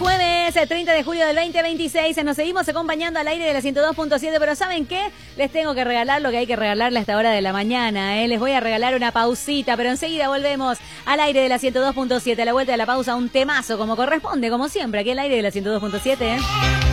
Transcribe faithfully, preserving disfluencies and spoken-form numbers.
jueves, treinta de julio del veinte veintiséis. Nos seguimos acompañando al aire de la ciento dos punto siete, pero ¿saben qué? Les tengo que regalar lo que hay que regalarle a esta hora de la mañana, ¿eh? Les voy a regalar una pausita, pero enseguida volvemos al aire de la ciento dos punto siete. A la vuelta de la pausa, un temazo como corresponde, como siempre, aquí al aire de la ciento dos punto siete, ¿eh?